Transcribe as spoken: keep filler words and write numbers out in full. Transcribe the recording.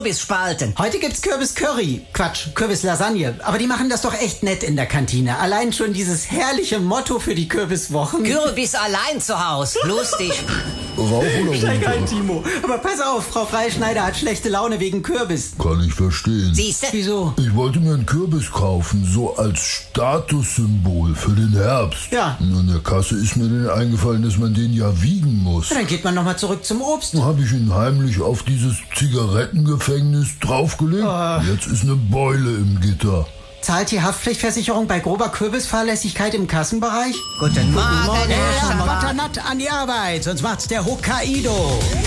Kürbisspalten. Heute gibt's Kürbis-Curry. Quatsch, Kürbis-Lasagne. Aber die machen das doch echt nett in der Kantine. Allein schon dieses herrliche Motto für die Kürbiswochen. Kürbis allein zu Haus. Lustig. Rauch oder Steig runter? ein, Timo. Aber pass auf, Frau Freischneider hat schlechte Laune wegen Kürbis. Kann ich verstehen. Siehste? Wieso? Ich wollte mir einen Kürbis kaufen, so als Statussymbol für den Herbst. Ja. Und an der Kasse ist mir dann eingefallen, dass man den ja wiegen muss. Na, dann geht man nochmal zurück zum Obst. Dann habe ich ihn heimlich auf dieses Zigarettengefängnis draufgelegt. Ah. Jetzt ist eine Beule im Gitter. Zahlt die Haftpflichtversicherung bei grober Kürbisfahrlässigkeit im Kassenbereich? Guten Morgen, Herr Herr Schaffer. Butternut an die Arbeit, sonst macht's der Hokkaido.